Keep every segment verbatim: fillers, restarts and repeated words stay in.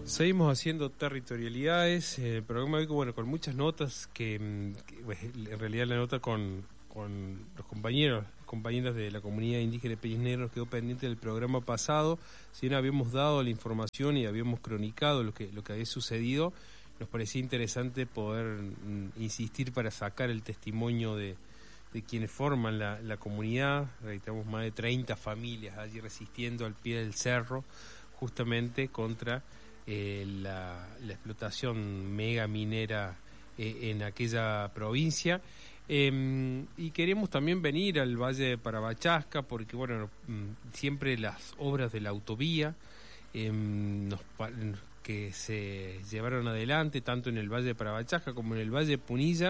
Seguimos haciendo territorialidades, eh, el programa hoy bueno, con muchas notas que, que pues, en realidad la nota con, con los compañeros, compañeras de la comunidad indígena de Peñas Negros quedó pendiente del programa pasado. Si bien habíamos dado la información y habíamos cronicado lo que, lo que había sucedido, nos parecía interesante poder mm, insistir para sacar el testimonio de, de quienes forman la, la comunidad. Reiteramos, más de treinta familias allí resistiendo al pie del cerro, justamente contra Eh, la, la explotación mega minera eh, en aquella provincia. Eh, y queremos también venir al Valle de Parabachasca porque bueno, siempre las obras de la autovía eh, nos, que se llevaron adelante tanto en el Valle de Parabachasca como en el Valle de Punilla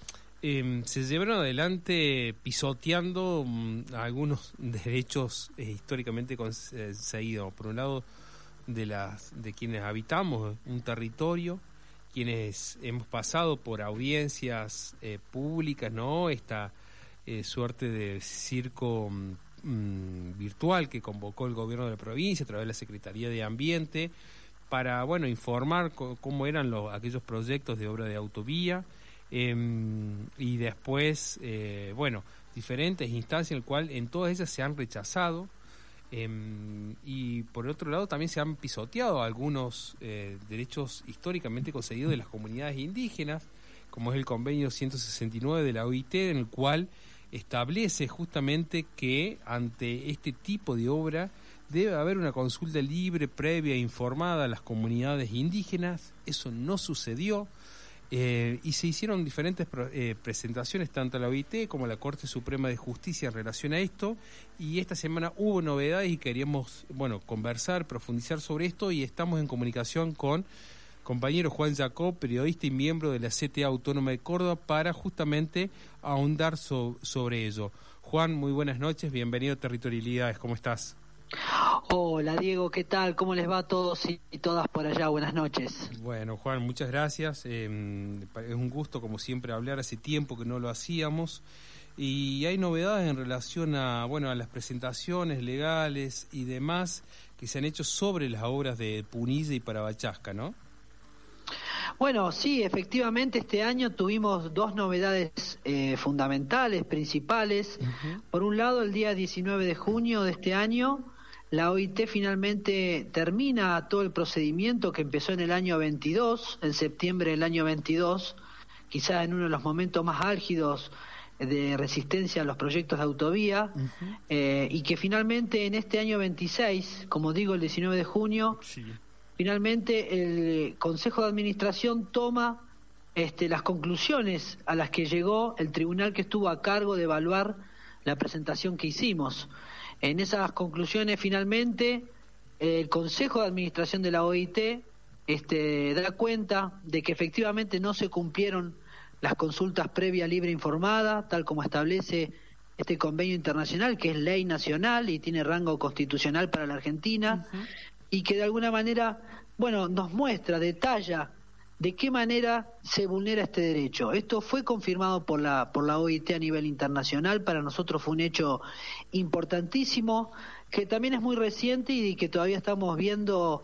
eh, se llevaron adelante pisoteando um, algunos derechos eh, históricamente conseguidos. Por un lado, de las de quienes habitamos un territorio, quienes hemos pasado por audiencias eh, públicas, ¿no? Esta eh, suerte de circo mm, virtual que convocó el gobierno de la provincia a través de la Secretaría de Ambiente para, bueno, informar co- cómo eran los, aquellos proyectos de obra de autovía eh, y después, eh, bueno, diferentes instancias en las cuales en todas ellas se han rechazado. Eh, y por otro lado también se han pisoteado algunos eh, derechos históricamente concedidos de las comunidades indígenas, como es el convenio ciento sesenta y nueve de la O I T, en el cual establece justamente que ante este tipo de obra debe haber una consulta libre, previa e informada a las comunidades indígenas. Eso no sucedió. Eh, y se hicieron diferentes eh, presentaciones tanto a la O I T como a la Corte Suprema de Justicia en relación a esto, y esta semana hubo novedades y queríamos, bueno, conversar, profundizar sobre esto, y estamos en comunicación con compañero Juan Jacob, periodista y miembro de la C T A Autónoma de Córdoba, para justamente ahondar so, sobre ello. Juan, muy buenas noches, bienvenido a Territorialidades, ¿cómo estás? Hola Diego, ¿qué tal? ¿Cómo les va a todos y todas por allá? Buenas noches. Bueno, Juan, muchas gracias. Eh, es un gusto, como siempre, hablar. Hace tiempo que no lo hacíamos. Y hay novedades en relación a, bueno, a las presentaciones legales y demás que se han hecho sobre las obras de Punilla y Parabachasca, ¿no? Bueno, sí, efectivamente este año tuvimos dos novedades eh, fundamentales, principales. Uh-huh. Por un lado, el día diecinueve de junio de este año, la O I T finalmente termina todo el procedimiento que empezó en el año veintidós, en septiembre del año veintidós, quizá en uno de los momentos más álgidos de resistencia a los proyectos de autovía, uh-huh. eh, y que finalmente en este año veintiséis, como digo, el diecinueve de junio, sí. Finalmente el Consejo de Administración toma este, las conclusiones a las que llegó el tribunal que estuvo a cargo de evaluar la presentación que hicimos. En esas conclusiones, finalmente, el Consejo de Administración de la O I T este, da cuenta de que efectivamente no se cumplieron las consultas previa, libre e informada, tal como establece este convenio internacional, que es ley nacional y tiene rango constitucional para la Argentina, uh-huh. y que de alguna manera, bueno, nos muestra, detalla de qué manera se vulnera este derecho. Esto fue confirmado por la por la O I T a nivel internacional. Para nosotros fue un hecho importantísimo, que también es muy reciente y que todavía estamos viendo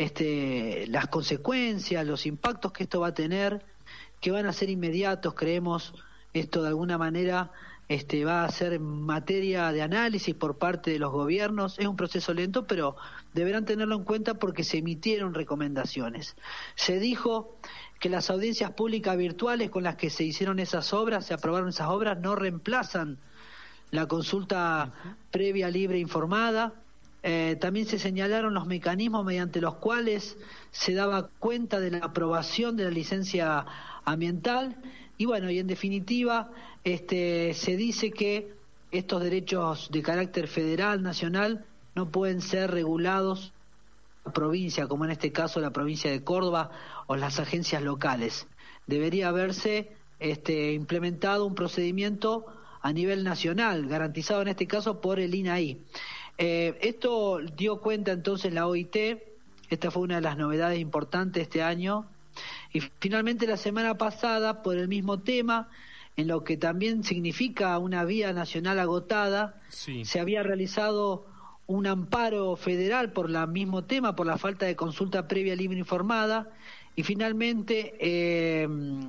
este las consecuencias, los impactos que esto va a tener, que van a ser inmediatos, creemos. Esto de alguna manera este va a ser materia de análisis por parte de los gobiernos. Es un proceso lento, pero deberán tenerlo en cuenta porque se emitieron recomendaciones. Se dijo que las audiencias públicas virtuales con las que se hicieron esas obras, se aprobaron esas obras, no reemplazan la consulta uh-huh. previa, libre e informada. Eh, también se señalaron los mecanismos mediante los cuales se daba cuenta de la aprobación de la licencia ambiental. Y bueno, y en definitiva, este, se dice que estos derechos de carácter federal, nacional, no pueden ser regulados en la provincia, como en este caso la provincia de Córdoba o las agencias locales. Debería haberse este, implementado un procedimiento a nivel nacional, garantizado en este caso por el I N A I. Eh, esto dio cuenta entonces la O I T, esta fue una de las novedades importantes este año. Y finalmente la semana pasada, por el mismo tema, en lo que también significa una vía nacional agotada, sí. se había realizado un amparo federal por el mismo tema, por la falta de consulta previa libre informada, y finalmente eh,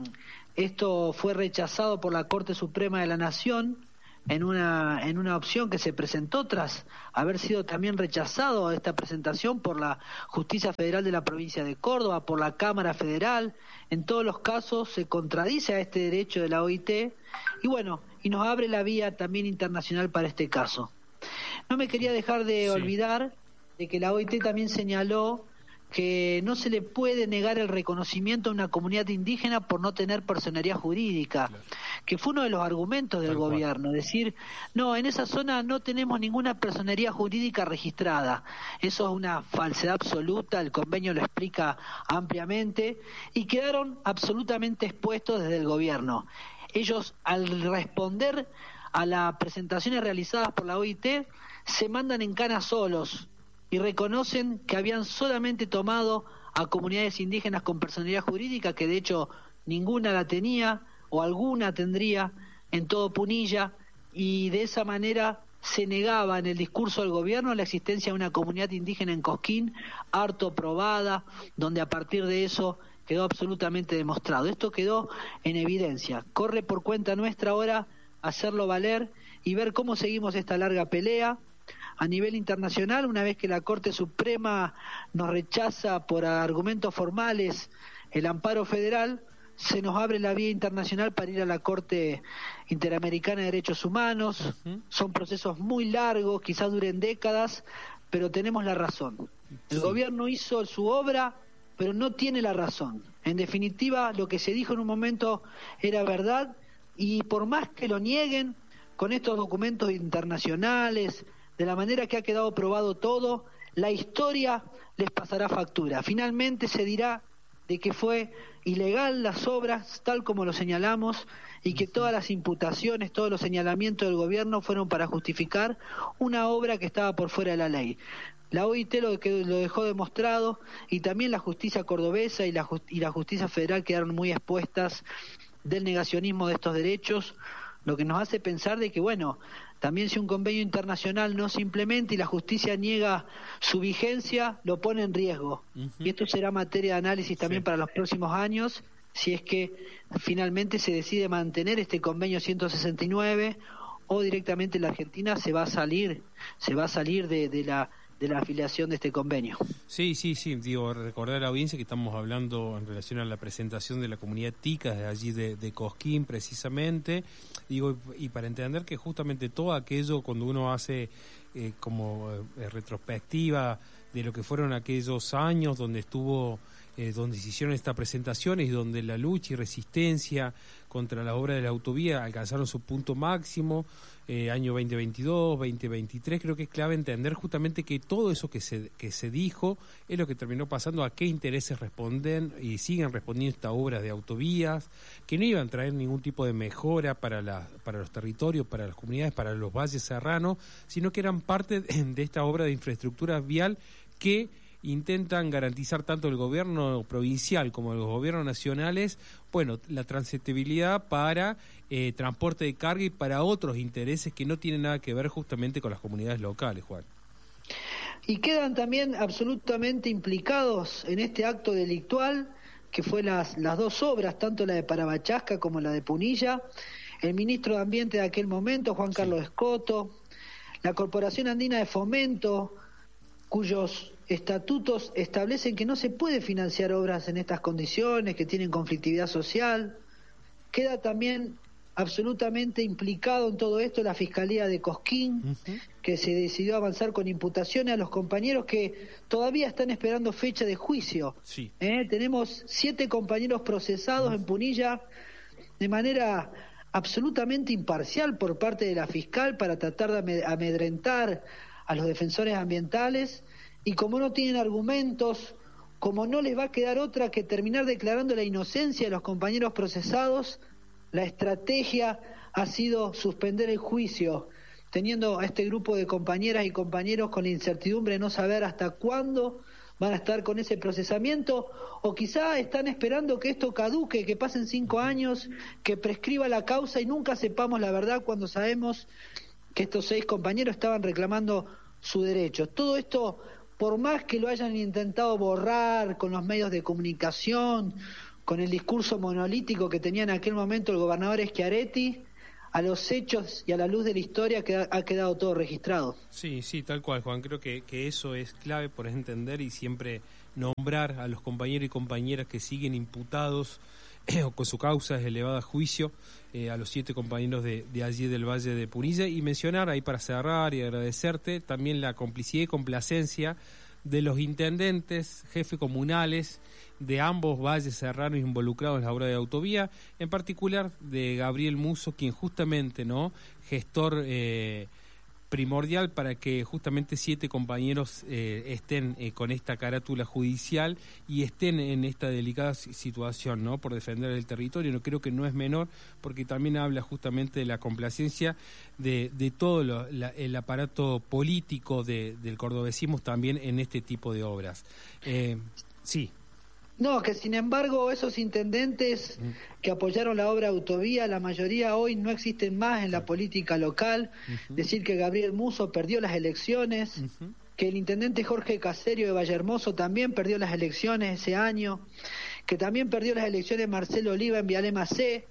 esto fue rechazado por la Corte Suprema de la Nación en una en una opción que se presentó tras haber sido también rechazado esta presentación por la Justicia Federal de la Provincia de Córdoba, por la Cámara Federal. En todos los casos se contradice a este derecho de la O I T y bueno, y nos abre la vía también internacional para este caso. No me quería dejar de sí. olvidar de que la O I T también señaló que no se le puede negar el reconocimiento a una comunidad indígena por no tener personería jurídica, claro. que fue uno de los argumentos del Tal gobierno, cual. decir, no, en esa zona no tenemos ninguna personería jurídica registrada. Eso es una falsedad absoluta, el convenio lo explica ampliamente, y quedaron absolutamente expuestos desde el gobierno. Ellos, al responder a las presentaciones realizadas por la O I T, se mandan en cana solos, y reconocen que habían solamente tomado a comunidades indígenas con personalidad jurídica, que de hecho ninguna la tenía o alguna tendría en todo Punilla, y de esa manera se negaba en el discurso del gobierno la existencia de una comunidad indígena en Cosquín, harto probada, donde a partir de eso quedó absolutamente demostrado. Esto quedó en evidencia. Corre por cuenta nuestra ahora hacerlo valer y ver cómo seguimos esta larga pelea. A nivel internacional, una vez que la Corte Suprema nos rechaza por argumentos formales el amparo federal, se nos abre la vía internacional para ir a la Corte Interamericana de Derechos Humanos. Uh-huh. Son procesos muy largos, quizás duren décadas, pero tenemos la razón. El sí. gobierno hizo su obra, pero no tiene la razón. En definitiva, lo que se dijo en un momento era verdad, y por más que lo nieguen con estos documentos internacionales, de la manera que ha quedado probado todo, la historia les pasará factura. Finalmente se dirá de que fue ilegal las obras, tal como lo señalamos, y que todas las imputaciones, todos los señalamientos del gobierno fueron para justificar una obra que estaba por fuera de la ley. La O I T lo, lo dejó demostrado, y también la justicia cordobesa y la, y la justicia federal quedaron muy expuestas del negacionismo de estos derechos, lo que nos hace pensar de que, bueno, también si un convenio internacional no se implementa y la justicia niega su vigencia, lo pone en riesgo. Uh-huh. Y esto será materia de análisis también sí. para los próximos años, si es que finalmente se decide mantener este convenio ciento sesenta y nueve o directamente la Argentina se va a salir, se va a salir de, de la de la afiliación de este convenio. Sí, sí, sí, digo, recordar a la audiencia que estamos hablando en relación a la presentación de la comunidad tica de allí de, de Cosquín precisamente, digo, y para entender que justamente todo aquello cuando uno hace eh, como eh, retrospectiva de lo que fueron aquellos años donde estuvo eh, donde se hicieron estas presentaciones y donde la lucha y resistencia contra la obra de la autovía alcanzaron su punto máximo, eh, año veinte veintidós, veinte veintitrés, creo que es clave entender justamente que todo eso que se que se dijo es lo que terminó pasando, a qué intereses responden y siguen respondiendo esta obra de autovías, que no iban a traer ningún tipo de mejora para la, para los territorios, para las comunidades, para los valles serranos, sino que eran parte de, de esta obra de infraestructura vial que intentan garantizar tanto el gobierno provincial como los gobiernos nacionales, bueno, la transitabilidad para eh, transporte de carga y para otros intereses que no tienen nada que ver justamente con las comunidades locales, Juan. Y quedan también absolutamente implicados en este acto delictual, que fue las, las dos obras, tanto la de Parabachasca como la de Punilla, el ministro de Ambiente de aquel momento, Juan Carlos sí. Escoto, la Corporación Andina de Fomento, cuyos estatutos establecen que no se puede financiar obras en estas condiciones, que tienen conflictividad social. Queda también absolutamente implicado en todo esto la Fiscalía de Cosquín, uh-huh. que se decidió avanzar con imputaciones a los compañeros que todavía están esperando fecha de juicio. Sí. ¿Eh? Tenemos siete compañeros procesados uh-huh. en Punilla de manera absolutamente imparcial por parte de la fiscal para tratar de amedrentar a los defensores ambientales. Y como no tienen argumentos, como no les va a quedar otra que terminar declarando la inocencia de los compañeros procesados, la estrategia ha sido suspender el juicio, teniendo a este grupo de compañeras y compañeros con la incertidumbre de no saber hasta cuándo van a estar con ese procesamiento, o quizá están esperando que esto caduque, que pasen cinco años, que prescriba la causa y nunca sepamos la verdad cuando sabemos que estos seis compañeros estaban reclamando su derecho. Todo esto, por más que lo hayan intentado borrar con los medios de comunicación, con el discurso monolítico que tenía en aquel momento el gobernador Schiaretti, a los hechos y a la luz de la historia que ha quedado todo registrado. Sí, sí, tal cual, Juan. Creo que, que eso es clave por entender y siempre nombrar a los compañeros y compañeras que siguen imputados o con su causa es elevada a juicio, eh, a los siete compañeros de, de allí del Valle de Punilla, y mencionar ahí para cerrar y agradecerte también la complicidad y complacencia de los intendentes, jefes comunales de ambos valles serranos involucrados en la obra de autovía, en particular de Gabriel Musso, quien justamente, ¿no?, gestor eh, primordial para que justamente siete compañeros eh, estén eh, con esta carátula judicial y estén en esta delicada situación, ¿no?, por defender el territorio. No creo que no es menor, porque también habla justamente de la complacencia de, de todo lo, la, el aparato político de, del cordobesismo también en este tipo de obras. Eh, sí. No, que sin embargo esos intendentes que apoyaron la obra autovía, la mayoría hoy no existen más en la política local. Uh-huh. Decir que Gabriel Musso perdió las elecciones, uh-huh. que el intendente Jorge Caserio de Vallehermoso también perdió las elecciones ese año, que también perdió las elecciones Marcelo Oliva en Vialema C,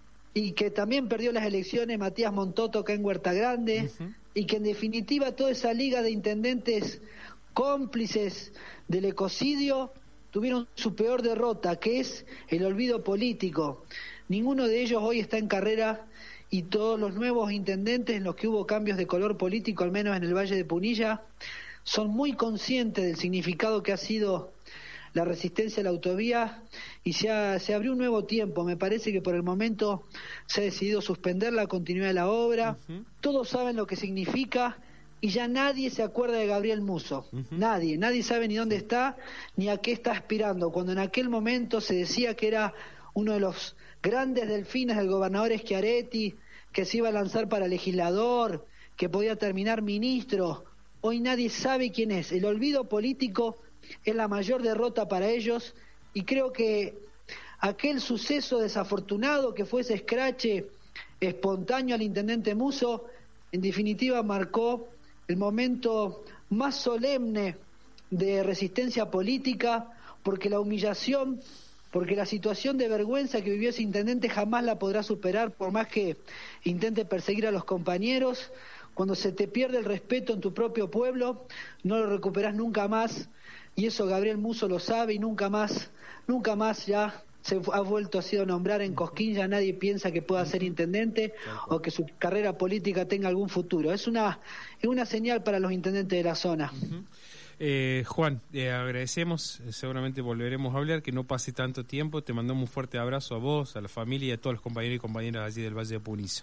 y que también perdió las elecciones Matías Montoto acá en Huerta Grande, uh-huh. y que en definitiva toda esa liga de intendentes cómplices del ecocidio tuvieron su peor derrota, que es el olvido político. Ninguno de ellos hoy está en carrera, y todos los nuevos intendentes en los que hubo cambios de color político, al menos en el Valle de Punilla, son muy conscientes del significado que ha sido la resistencia a la autovía, y se, ha, se abrió un nuevo tiempo. Me parece que por el momento se ha decidido suspender la continuidad de la obra. Uh-huh. Todos saben lo que significa, y ya nadie se acuerda de Gabriel Musso. Uh-huh. Nadie, nadie sabe ni dónde está, ni a qué está aspirando, cuando en aquel momento se decía que era uno de los grandes delfines del gobernador Schiaretti, que se iba a lanzar para legislador, que podía terminar ministro. Hoy nadie sabe quién es. El olvido político es la mayor derrota para ellos, y creo que aquel suceso desafortunado que fue ese escrache espontáneo al intendente Musso, en definitiva marcó el momento más solemne de resistencia política, porque la humillación, porque la situación de vergüenza que vivió ese intendente jamás la podrá superar, por más que intente perseguir a los compañeros. Cuando se te pierde el respeto en tu propio pueblo, no lo recuperás nunca más, y eso Gabriel Musso lo sabe, y nunca más, nunca más ya se ha vuelto a sido nombrar en Cosquín. Ya nadie piensa que pueda ser intendente o que su carrera política tenga algún futuro. Es una, es una señal para los intendentes de la zona. Uh-huh. eh, Juan, eh, agradecemos, seguramente volveremos a hablar, que no pase tanto tiempo. Te mandamos un fuerte abrazo a vos, a la familia y a todos los compañeros y compañeras allí del Valle de Punilla.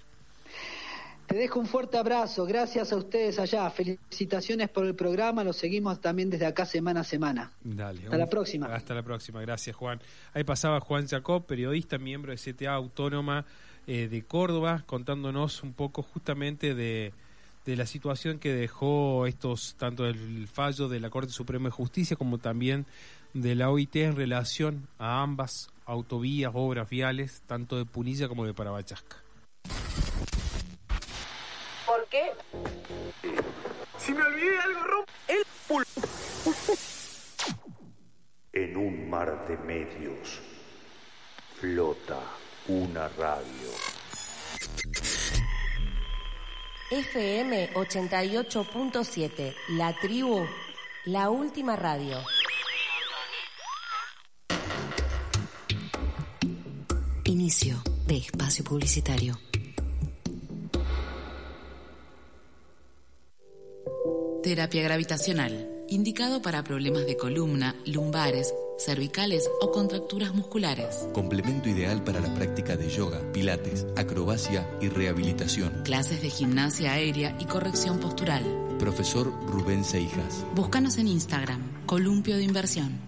Te dejo un fuerte abrazo, gracias a ustedes allá, felicitaciones por el programa, lo seguimos también desde acá semana a semana. Dale, hasta un, la próxima. Hasta la próxima, gracias Juan. Ahí pasaba Juan Jacob, periodista, miembro de C T A Autónoma eh, de Córdoba, contándonos un poco justamente de, de la situación que dejó estos, tanto el fallo de la Corte Suprema de Justicia como también de la O I T en relación a ambas autovías, obras viales, tanto de Punilla como de Parabachasca. ¿Por qué? Si me olvidé algo, romp el pul... En un mar de medios flota una radio. F M ochenta y ocho punto siete, La Tribu, la última radio. Inicio de espacio publicitario. Terapia gravitacional, indicado para problemas de columna, lumbares, cervicales o contracturas musculares. Complemento ideal para la práctica de yoga, pilates, acrobacia y rehabilitación. Clases de gimnasia aérea y corrección postural. Profesor Rubén Seijas. Búscanos en Instagram, Columpio de Inversión.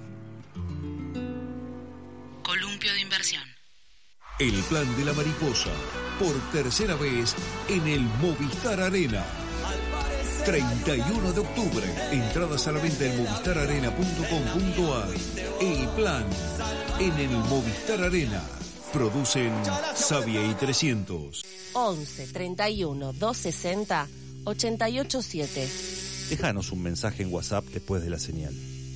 Columpio de Inversión. El plan de la mariposa, por tercera vez en el Movistar Arena. treinta y uno de octubre, entradas a la venta en movistar arena punto com punto a r. El plan en el Movistar Arena. Producen Savia y trescientos. once, treinta y uno, doscientos sesenta, ochenta y ocho siete. Déjanos un mensaje en WhatsApp después de la señal.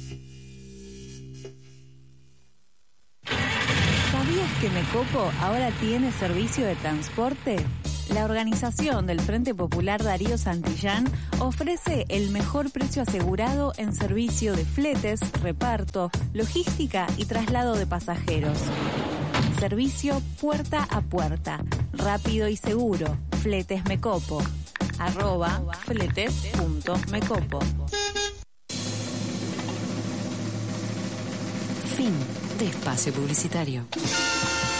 ¿Sabías que Mecopo ahora tiene servicio de transporte? La organización del Frente Popular Darío Santillán ofrece el mejor precio asegurado en servicio de fletes, reparto, logística y traslado de pasajeros. Servicio puerta a puerta, rápido y seguro. Fletes Mecopo. Arroba fletes.mecopo. Fin de espacio publicitario.